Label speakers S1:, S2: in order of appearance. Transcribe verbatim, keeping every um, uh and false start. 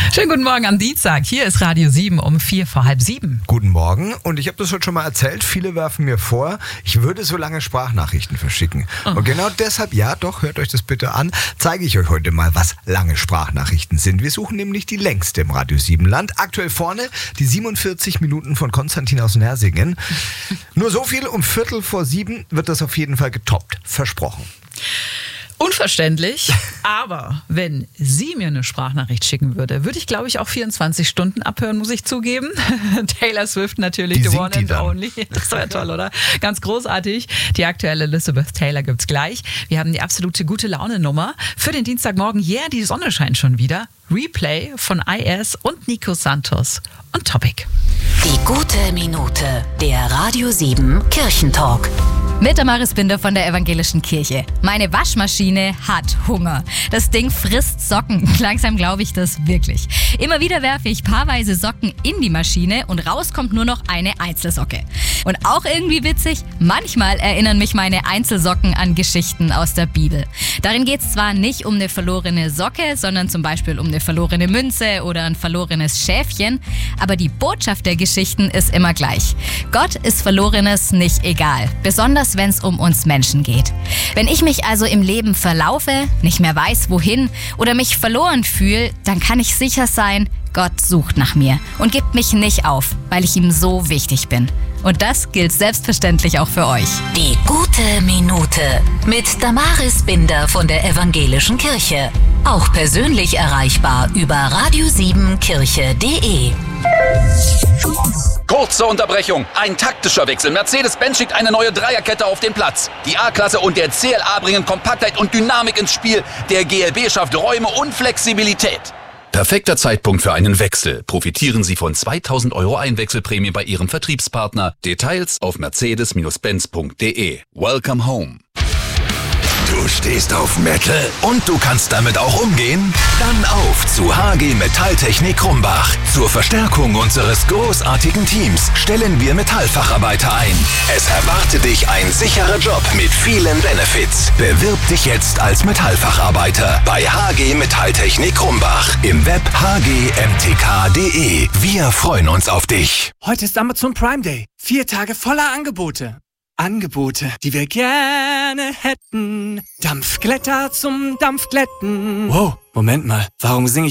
S1: Schönen guten Morgen am Dienstag. Hier ist Radio sieben um vier vor halb sieben.
S2: Guten Morgen. Und ich habe das heute schon mal erzählt. Viele werfen mir vor, ich würde so lange Sprachnachrichten verschicken. Oh. Und genau deshalb, ja doch, hört euch das bitte an, zeige ich euch heute mal, was lange Sprachnachrichten sind. Wir suchen nämlich die längste im Radio sieben Land. Aktuell vorne die siebenundvierzig Minuten von Konstantin aus Nersingen. Nur so viel, um Viertel vor sieben wird das auf jeden Fall getoppt. Versprochen.
S1: Unverständlich, aber wenn sie mir eine Sprachnachricht schicken würde, würde ich, glaube ich, auch vierundzwanzig Stunden abhören, muss ich zugeben. Taylor Swift natürlich,
S2: die
S1: The One and
S2: dann.
S1: Only. Das war ja toll, oder? Ganz großartig. Die aktuelle Elizabeth Taylor gibt's gleich. Wir haben die absolute gute Laune-Nummer für den Dienstagmorgen. Yeah, die Sonne scheint schon wieder. Replay von I S und Nico Santos und Topic.
S3: Die gute Minute, der Radio sieben Kirchentalk.
S4: Mit Damaris Binder von der Evangelischen Kirche. Meine Waschmaschine hat Hunger. Das Ding frisst Socken. Langsam glaube ich das wirklich. Immer wieder werfe ich paarweise Socken in die Maschine und raus kommt nur noch eine Einzelsocke. Und auch irgendwie witzig, manchmal erinnern mich meine Einzelsocken an Geschichten aus der Bibel. Darin geht es zwar nicht um eine verlorene Socke, sondern zum Beispiel um eine verlorene Münze oder ein verlorenes Schäfchen. Aber die Botschaft der Geschichten ist immer gleich. Gott ist Verlorenes nicht egal. Besonders wenn es um uns Menschen geht. Wenn ich mich also im Leben verlaufe, nicht mehr weiß, wohin oder mich verloren fühle, dann kann ich sicher sein, Gott sucht nach mir und gibt mich nicht auf, weil ich ihm so wichtig bin. Und das gilt selbstverständlich auch für euch.
S3: Die gute Minute mit Damaris Binder von der Evangelischen Kirche. Auch persönlich erreichbar über radio sieben kirche punkt de.
S5: Kurze Unterbrechung. Ein taktischer Wechsel. Mercedes-Benz schickt eine neue Dreierkette auf den Platz. Die A-Klasse und der C L A bringen Kompaktheit und Dynamik ins Spiel. Der G L B schafft Räume und Flexibilität. Perfekter Zeitpunkt für einen Wechsel. Profitieren Sie von zweitausend Euro Einwechselprämie bei Ihrem Vertriebspartner. Details auf mercedes Benz punkt de. Welcome home.
S6: Du stehst auf Metal und du kannst damit auch umgehen? Dann auf zu H G Metalltechnik Krumbach. Zur Verstärkung unseres großartigen Teams stellen wir Metallfacharbeiter ein. Es erwartet dich ein sicherer Job mit vielen Benefits. Bewirb dich jetzt als Metallfacharbeiter bei H G Metalltechnik Krumbach. Im Web h g m t k punkt de. Wir freuen uns auf dich.
S7: Heute ist Amazon Prime Day. Vier Tage voller Angebote. Angebote, die wir gerne hätten. Dampfglätter zum Dampfglätten. Wow, Moment mal, warum singe ich